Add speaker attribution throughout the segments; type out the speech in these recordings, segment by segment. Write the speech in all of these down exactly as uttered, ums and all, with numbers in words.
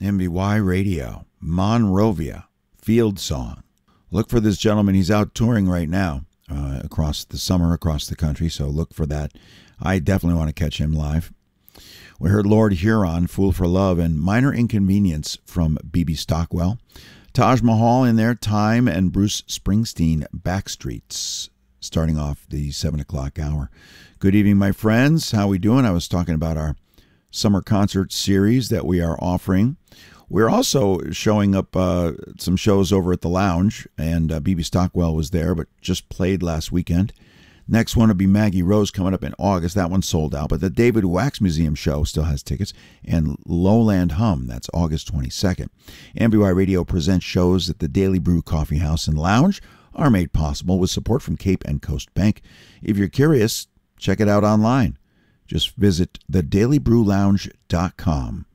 Speaker 1: M V Y Radio, Monrovia, Field Song. Look for this gentleman. He's out touring right now uh, across the summer, across the country, so look for that. I definitely want to catch him live. We heard Lord Huron, Fool for Love, and Minor Inconvenience from B B Stockwell. Taj Mahal in there, Time, and Bruce Springsteen, Backstreets, starting off the seven o'clock hour. Good evening, my friends. How we doing? I was talking about our summer concert series that we are offering. We're also showing up uh, some shows over at the Lounge, and uh, B B Stockwell was there, but just played last weekend. Next one will be Maggie Rose coming up in August. That one's sold out, but the David Wax Museum show still has tickets. And Lowland Hum, that's August twenty-second. M B Y Radio presents shows at the Daily Brew Coffee House and Lounge are made possible with support from Cape and Coast Bank. If you're curious, check it out online. Just visit the daily brew lounge dot com.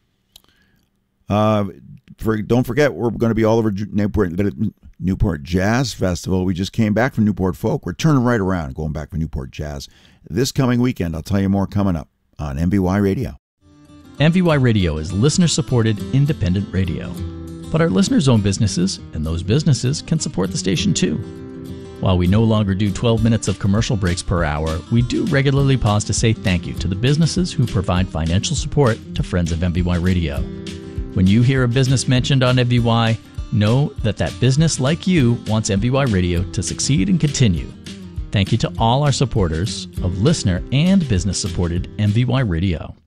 Speaker 1: Uh, for, don't forget, we're going to be all over Newport, Newport Jazz Festival. We just came back from Newport Folk. We're turning right around, going back for Newport Jazz this coming weekend. I'll tell you more coming up on M B Y Radio.
Speaker 2: M V Y Radio is listener-supported independent radio. But our listeners own businesses, and those businesses can support the station too. While we no longer do twelve minutes of commercial breaks per hour, we do regularly pause to say thank you to the businesses who provide financial support to friends of M V Y Radio. When you hear a business mentioned on M V Y, know that that business, like you, wants M V Y Radio to succeed and continue. Thank you to all our supporters of listener and business-supported M V Y Radio.